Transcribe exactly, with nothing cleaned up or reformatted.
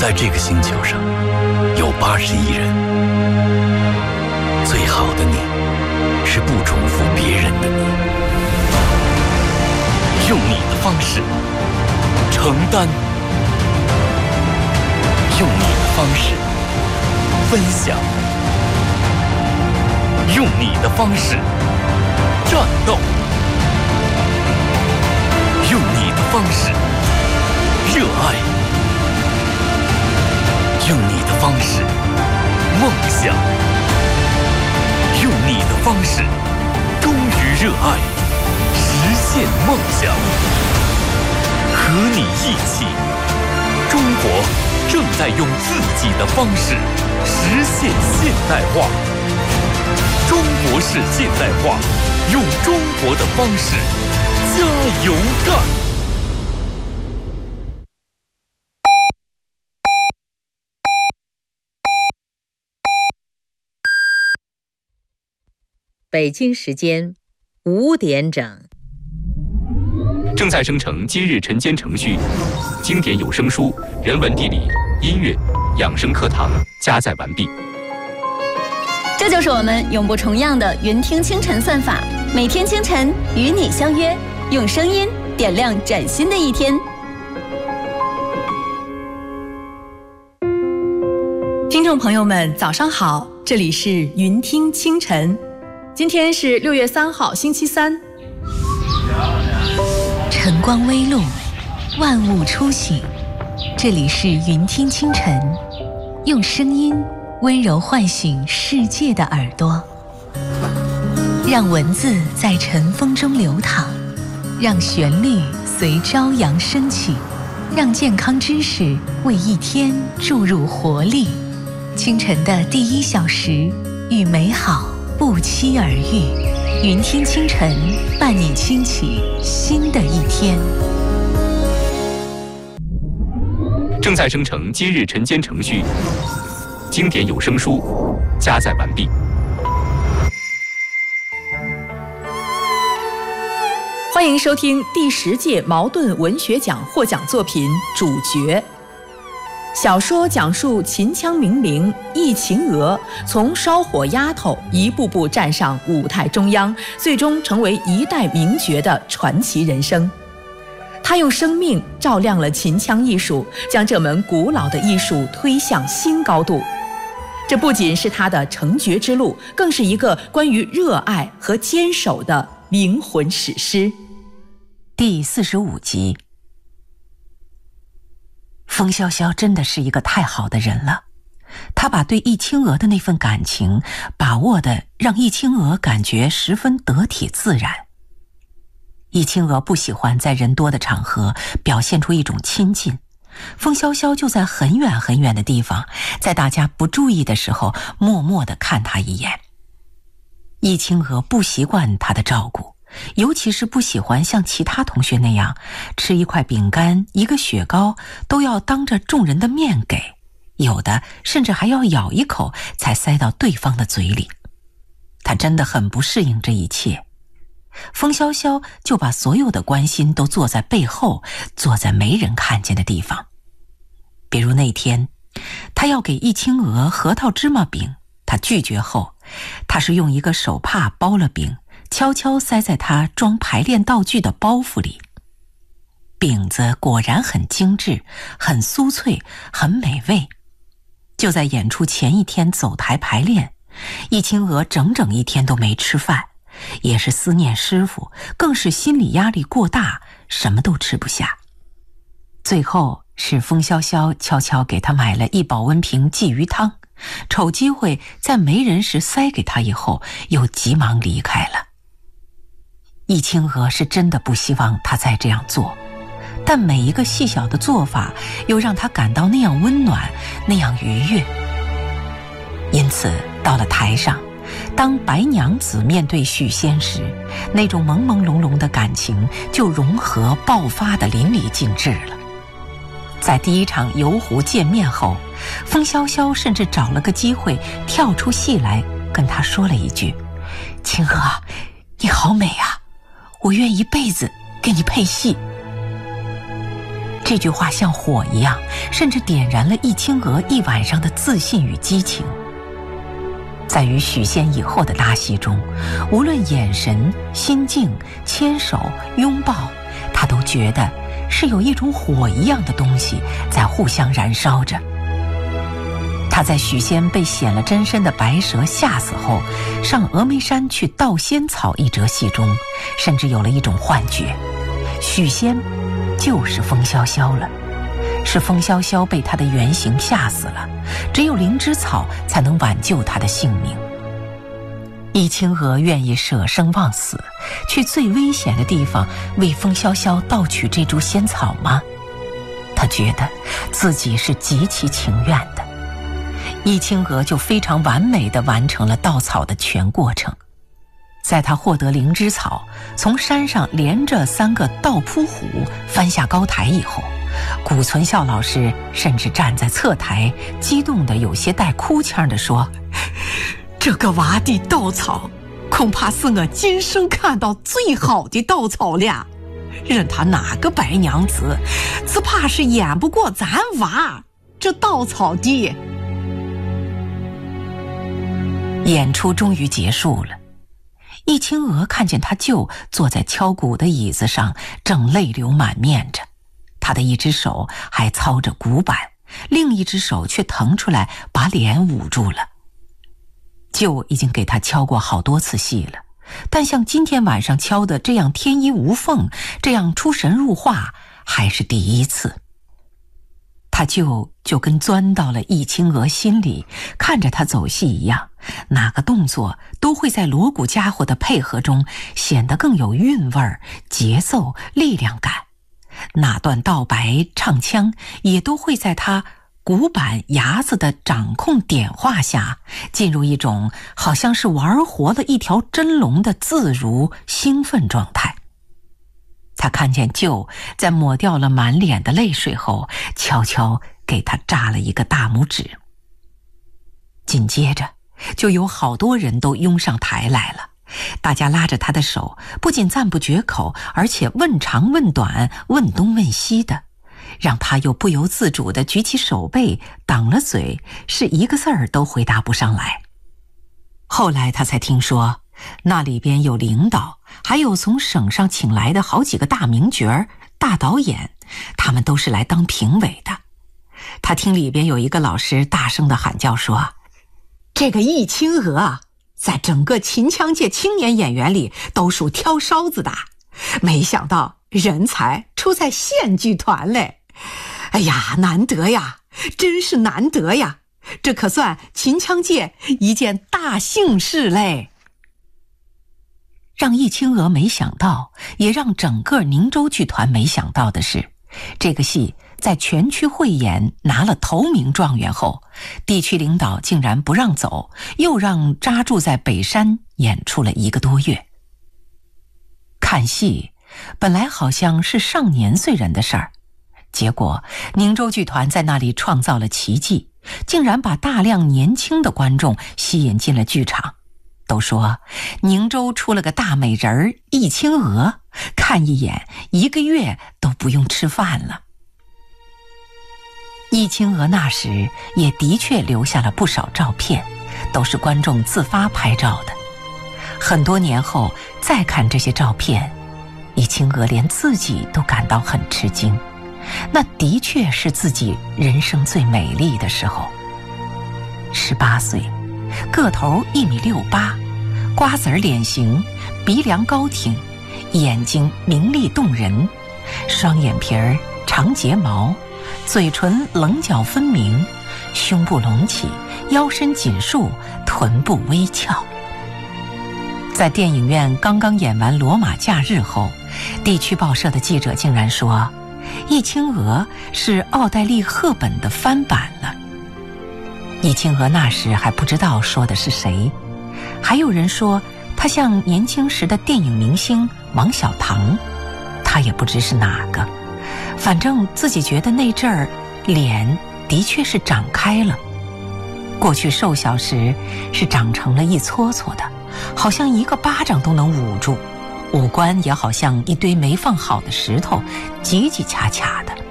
在这个星球上有八十亿人，最好的你是不重复别人的你，用你的方式承担，用你的方式分享，用你的方式战斗，用你的方式热爱，用你的方式梦想，用你的方式忠于热爱，实现梦想。和你一起，中国正在用自己的方式实现现代化。中国式现代化，用中国的方式加油干！ 北京时间五点整。 正在生成今日晨间程序，经典有声书、人文地理、音乐、养生课堂加载完毕。 这就是我们永不重样的云听清晨算法，每天清晨与你相约，用声音点亮崭新的一天。 听众朋友们，早上好，这里是云听清晨。今天是六月三号，星期三。 晨光微露，万物初醒。这里是云听清晨，用声音温柔唤醒世界的耳朵，让文字在晨风中流淌，让旋律随朝阳升起，让健康知识为一天注入活力。清晨的第一小时，与美好不期而遇。云听清晨，伴你轻启新的一天。 正在生成今日晨间程序，经典有声书加载完毕。 欢迎收听第十届茅盾文学奖获奖作品《主角》。小说讲述秦腔名伶易秦娥从烧火丫头一步步站上舞台中央，最终成为一代名角的传奇人生。她用生命照亮了秦腔艺术，将这门古老的艺术推向新高度。这不仅是她的成角之路，更是一个关于热爱和坚守的灵魂史诗。 第四十五集。风萧萧真的是一个太好的人了，他把对易清娥的那份感情把握的让易清娥感觉十分得体自然。易清娥不喜欢在人多的场合表现出一种亲近，风萧萧就在很远很远的地方，在大家不注意的时候默默地看他一眼。易清娥不习惯他的照顾，尤其是不喜欢像其他同学那样吃一块饼干一个雪糕都要当着众人的面给，有的甚至还要咬一口才塞到对方的嘴里。他真的很不适应这一切。风萧萧就把所有的关心都做在背后，做在没人看见的地方。比如那天他要给易清娥核桃芝麻饼，他拒绝后，他是用一个手帕包了饼，悄悄塞在他装排练道具的包袱里。饼子果然很精致，很酥脆，很美味。就在演出前一天走台排练，易清娥整整一天都没吃饭，也是思念师傅，更是心理压力过大，什么都吃不下。最后是风萧萧悄悄给他买了一保温瓶鲫鱼汤，瞅机会在没人时塞给他以后，又急忙离开了。易清娥是真的不希望他再这样做，但每一个细小的做法又让他感到那样温暖，那样愉悦。因此到了台上，当白娘子面对许仙时，那种朦朦胧胧的感情就融合爆发得淋漓尽致了。在第一场游湖见面后，风萧萧甚至找了个机会跳出戏来跟他说了一句：清娥，你好美啊，我愿一辈子给你配戏。 这句话像火一样，甚至点燃了易清娥一晚上的自信与激情。在与许仙以后的拉戏中，无论眼神、心境、牵手、拥抱，他都觉得是有一种火一样的东西在互相燃烧着。他在许仙被显了真身的白蛇吓死后，上峨眉山去盗仙草一折戏中，甚至有了一种幻觉，许仙就是风萧萧了，是风萧萧被他的原型吓死了，只有灵芝草才能挽救他的性命。易清娥愿意舍生忘死，去最危险的地方为风萧萧盗取这株仙草吗？他觉得自己是极其情愿的。易清娥就非常完美地完成了盗草的全过程。在他获得灵芝草，从山上连着三个倒扑虎翻下高台以后，古存孝老师甚至站在侧台，激动得有些带哭腔地说：“这个娃的稻草，恐怕是我今生看到最好的稻草了。任他哪个白娘子，只怕是演不过咱娃这稻草的。”演出终于结束了，易清娥看见他舅坐在敲鼓的椅子上，正泪流满面着。他的一只手还操着鼓板，另一只手却腾出来把脸捂住了。舅已经给他敲过好多次戏了，但像今天晚上敲的这样天衣无缝，这样出神入化，还是第一次。他舅就跟钻到了易清娥心里，看着他走戏一样，哪个动作都会在锣鼓家伙的配合中显得更有韵味儿、节奏、力量感。哪段道白唱腔也都会在他鼓板牙子的掌控点化下，进入一种好像是玩活了一条真龙的自如兴奋状态。他看见舅在抹掉了满脸的泪水后，悄悄给他扎了一个大拇指。紧接着就有好多人都拥上台来了，大家拉着他的手，不仅赞不绝口，而且问长问短，问东问西的，让他又不由自主地举起手背挡了嘴，是一个字儿都回答不上来。后来他才听说，那里边有领导，还有从省上请来的好几个大名角、大导演，他们都是来当评委的。他听里边有一个老师大声地喊叫说：“这个易清娥在整个秦腔界青年演员里都属挑烧子的，没想到人才出在县剧团嘞！哎呀，难得呀，真是难得呀！这可算秦腔界一件大幸事嘞。”让易清娥没想到，也让整个宁州剧团没想到的是，这个戏在全区汇演拿了头名状元后，地区领导竟然不让走，又让扎住在北山演出了一个多月。看戏本来好像是上年岁人的事儿，结果宁州剧团在那里创造了奇迹，竟然把大量年轻的观众吸引进了剧场。都说宁州出了个大美人儿易清娥，看一眼一个月都不用吃饭了。易清娥那时也的确留下了不少照片，都是观众自发拍照的。很多年后再看这些照片，易清娥连自己都感到很吃惊，那的确是自己人生最美丽的时候。十八岁，个头一米六八，瓜子儿脸型，鼻梁高挺，眼睛明丽动人，双眼皮儿长睫毛，嘴唇棱角分明，胸部隆起，腰身紧束，臀部微翘。在电影院刚刚演完《罗马假日》后，地区报社的记者竟然说，易清娥是奥黛丽·赫本的翻版了。易清娥那时还不知道说的是谁，还有人说她像年轻时的电影明星王小棠，她也不知是哪个，反正自己觉得那阵儿脸的确是长开了。过去瘦小时是长成了一撮撮的，好像一个巴掌都能捂住，五官也好像一堆没放好的石头，挤挤掐掐的。